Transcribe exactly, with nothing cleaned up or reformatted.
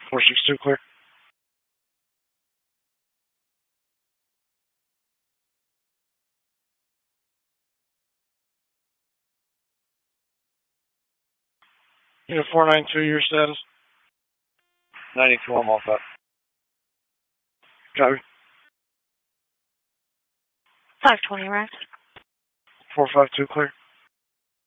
four six two clear. Unit four nine two, your status? ninety-two, I'm all set. Copy. five twenty, right? four five two clear.